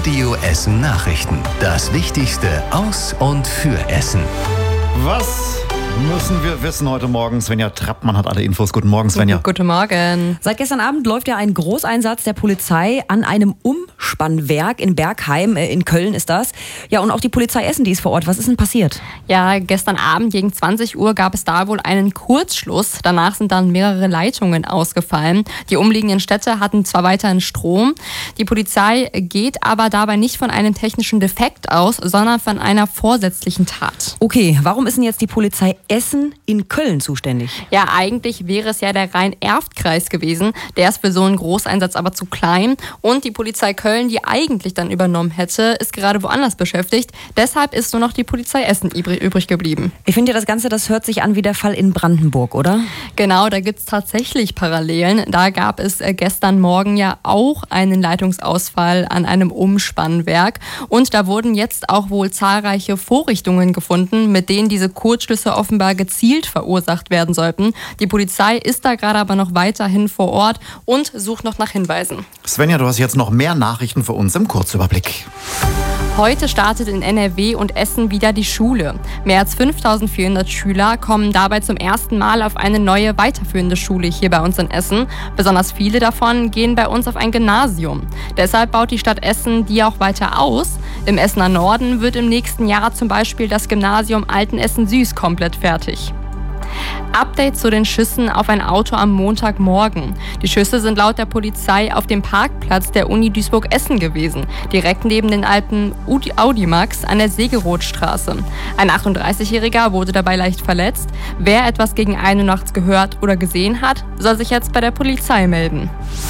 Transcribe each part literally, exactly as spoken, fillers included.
Radio Essen Nachrichten. Das Wichtigste aus und für Essen. Was müssen wir wissen heute Morgen? Svenja Trappmann hat alle Infos. Guten Morgen, Svenja. Guten Morgen. Seit gestern Abend läuft ja ein Großeinsatz der Polizei an einem Umspannwerk in Bergheim, in Köln ist das. Ja, und auch die Polizei Essen, die ist vor Ort. Was ist denn passiert? Ja, gestern Abend gegen zwanzig Uhr gab es da wohl einen Kurzschluss. Danach sind dann mehrere Leitungen ausgefallen. Die umliegenden Städte hatten zwar weiterhin Strom. Die Polizei geht aber dabei nicht von einem technischen Defekt aus, sondern von einer vorsätzlichen Tat. Okay, warum ist denn jetzt die Polizei Essen in Köln zuständig? Ja, eigentlich wäre es ja der Rhein-Erft-Kreis gewesen. Der ist für so einen Großeinsatz aber zu klein. Und die Polizei Köln, die eigentlich dann übernommen hätte, ist gerade woanders beschäftigt. Deshalb ist nur noch die Polizei Essen übrig geblieben. Ich finde ja, das Ganze, das hört sich an wie der Fall in Brandenburg, oder? Genau, da gibt es tatsächlich Parallelen. Da gab es gestern Morgen ja auch einen Leitungsausfall an einem Umspannwerk. Und da wurden jetzt auch wohl zahlreiche Vorrichtungen gefunden, mit denen diese Kurzschlüsse offenbar gezielt verursacht werden sollten. Die Polizei ist da gerade aber noch weiterhin vor Ort und sucht noch nach Hinweisen. Svenja, du hast jetzt noch mehr Nachrichten für uns im Kurzüberblick. Heute startet in N R W und Essen wieder die Schule. Mehr als fünftausendvierhundert Schüler kommen dabei zum ersten Mal auf eine neue weiterführende Schule hier bei uns in Essen. Besonders viele davon gehen bei uns auf ein Gymnasium. Deshalb baut die Stadt Essen die auch weiter aus. Im Essener Norden wird im nächsten Jahr zum Beispiel das Gymnasium Altenessen-Süß komplett fertig. Update zu den Schüssen auf ein Auto am Montagmorgen. Die Schüsse sind laut der Polizei auf dem Parkplatz der Uni Duisburg-Essen gewesen, direkt neben den alten Audimax an der Segerothstraße. Ein achtunddreißigjähriger wurde dabei leicht verletzt. Wer etwas gegen ein Uhr nachts gehört oder gesehen hat, soll sich jetzt bei der Polizei melden.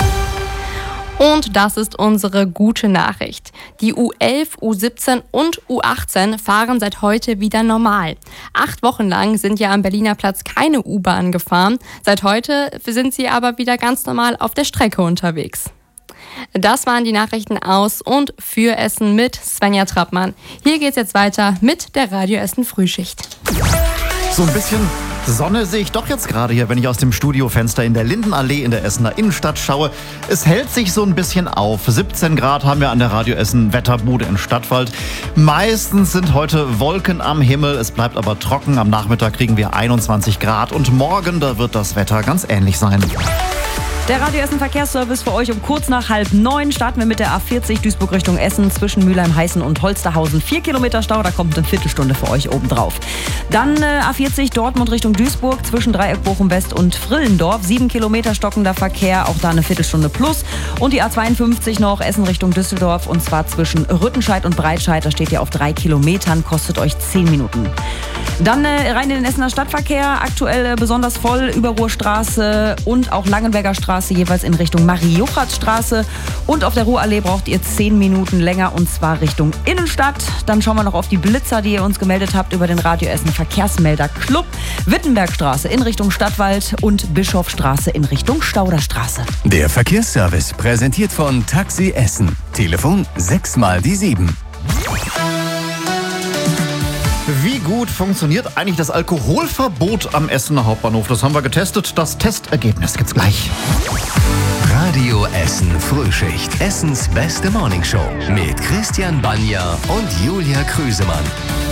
Und das ist unsere gute Nachricht. Die U elf, U siebzehn und U achtzehn fahren seit heute wieder normal. Acht Wochen lang sind ja am Berliner Platz keine U-Bahn gefahren. Seit heute sind sie aber wieder ganz normal auf der Strecke unterwegs. Das waren die Nachrichten aus und für Essen mit Svenja Trappmann. Hier geht's jetzt weiter mit der Radio Essen Frühschicht. So ein bisschen Sonne sehe ich doch jetzt gerade hier, wenn ich aus dem Studiofenster in der Lindenallee in der Essener Innenstadt schaue. Es hält sich so ein bisschen auf. siebzehn Grad haben wir an der Radio Essen Wetterbude in Stadtwald. Meistens sind heute Wolken am Himmel, es bleibt aber trocken. Am Nachmittag kriegen wir einundzwanzig Grad und morgen, da wird das Wetter ganz ähnlich sein. Der Radio Essen Verkehrsservice für euch um kurz nach halb neun. Starten wir mit der A vierzig Duisburg Richtung Essen zwischen Mülheim-Heißen und Holsterhausen. Vier Kilometer Stau, da kommt eine Viertelstunde für euch obendrauf. Dann äh, A vierzig Dortmund Richtung Duisburg zwischen Dreieck Bochum West und Frillendorf. Sieben Kilometer stockender Verkehr, auch da eine Viertelstunde plus. Und die A zweiundfünfzig noch Essen Richtung Düsseldorf und zwar zwischen Rüttenscheid und Breitscheid. Da steht ihr auf drei Kilometern, kostet euch zehn Minuten. Dann äh, rein in den Essener Stadtverkehr. Aktuell äh, besonders voll Überruhrstraße und auch Langenberger Straße jeweils in Richtung Marie-Juchat-Straße. Und auf der Ruhrallee braucht ihr zehn Minuten länger und zwar Richtung Innenstadt. Dann schauen wir noch auf die Blitzer, die ihr uns gemeldet habt über den Radio Essen Verkehrsmelder Club. Wittenbergstraße in Richtung Stadtwald und Bischofstraße in Richtung Stauderstraße. Der Verkehrsservice präsentiert von Taxi Essen. Telefon sechs mal die sieben. Wie gut funktioniert eigentlich das Alkoholverbot am Essener Hauptbahnhof? Das haben wir getestet. Das Testergebnis gibt's gleich. Radio Essen Frühschicht. Essens beste Morningshow mit Christian Banja und Julia Krüsemann.